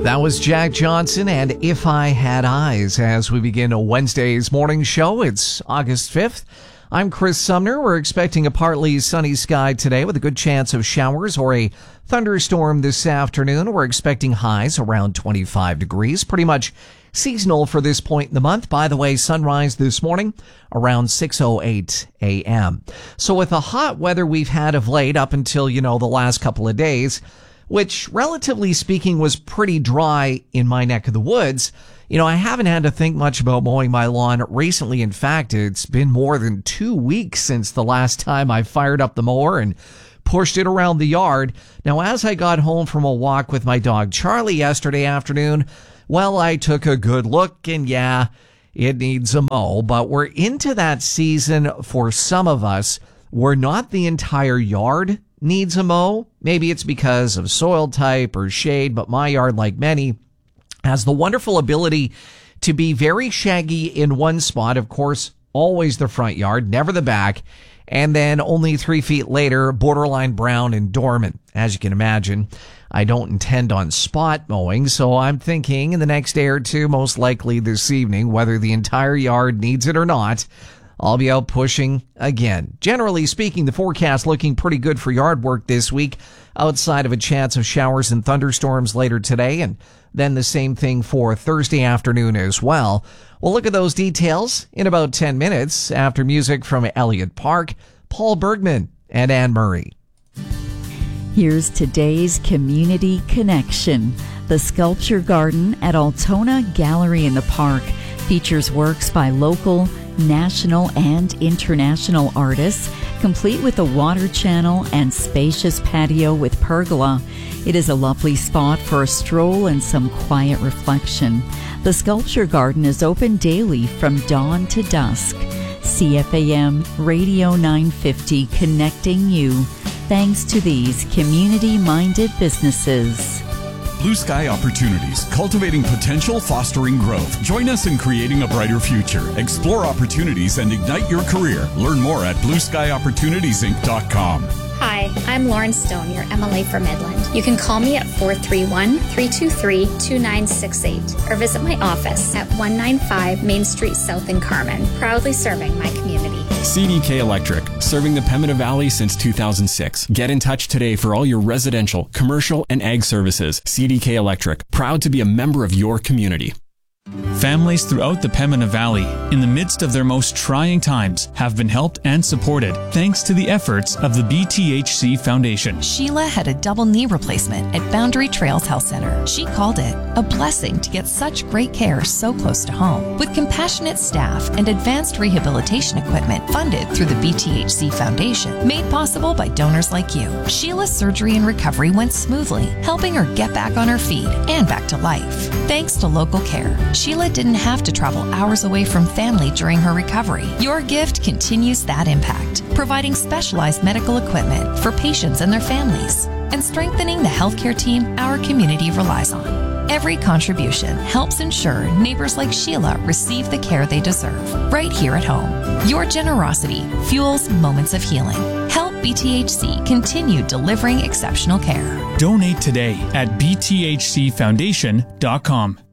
That was Jack Johnson and If I Had Eyes as we begin a Wednesday's morning show. It's August 5th. I'm Chris Sumner. We're expecting a partly sunny sky today with a good chance of showers or a thunderstorm this afternoon. We're expecting highs around 25 degrees, pretty much seasonal for this point in the month. By the way, sunrise this morning around 6:08 a.m. So with the hot weather we've had of late up until, the last couple of days, which relatively speaking was pretty dry in my neck of the woods, I haven't had to think much about mowing my lawn recently. In fact, it's been more than 2 weeks since the last time I fired up the mower and pushed it around the yard. Now, as I got home from a walk with my dog Charlie yesterday afternoon, well, I took a good look and yeah, it needs a mow, but we're into that season for some of us where not the entire yard needs a mow. Maybe it's because of soil type or shade, but my yard, like many, has the wonderful ability to be very shaggy in one spot. Of course, always the front yard, never the back. And then only 3 feet later, borderline brown and dormant. As you can imagine, I don't intend on spot mowing, so I'm thinking in the next day or two, most likely this evening, whether the entire yard needs it or not, I'll be out pushing again. Generally speaking, the forecast looking pretty good for yard work this week, outside of a chance of showers and thunderstorms later today, and then the same thing for Thursday afternoon as well. We'll look at those details in about 10 minutes after music from Elliott Park, Paul Bergman, and Anne Murray. Here's today's Community Connection. The Sculpture Garden at Altona Gallery in the Park features works by local, national, and international artists, complete with a water channel and spacious patio with pergola. It is a lovely spot for a stroll and some quiet reflection. The Sculpture Garden is open daily from dawn to dusk. CFAM Radio 950, connecting you, thanks to these community-minded businesses. Blue Sky Opportunities, cultivating potential, fostering growth. Join us in creating a brighter future. Explore opportunities and ignite your career. Learn more at blueskyopportunitiesinc.com. Hi, I'm Lauren Stone, your MLA for Midland. You can call me at 431-323-2968 or visit my office at 195 Main Street South in Carmen, proudly serving my community. CDK Electric, serving the Pembina Valley since 2006. Get in touch today for all your residential, commercial, and ag services. CDK Electric, proud to be a member of your community. Families throughout the Pembina Valley, in the midst of their most trying times, have been helped and supported thanks to the efforts of the BTHC Foundation. Sheila had a double knee replacement at Boundary Trails Health Center. She called it a blessing to get such great care so close to home. With compassionate staff and advanced rehabilitation equipment funded through the BTHC Foundation, made possible by donors like you, Sheila's surgery and recovery went smoothly, helping her get back on her feet and back to life. Thanks to local care, Sheila didn't have to travel hours away from family during her recovery. Your gift continues that impact, providing specialized medical equipment for patients and their families, and strengthening the healthcare team our community relies on. Every contribution helps ensure neighbors like Sheila receive the care they deserve, right here at home. Your generosity fuels moments of healing. Help BTHC continue delivering exceptional care. Donate today at bthcfoundation.com.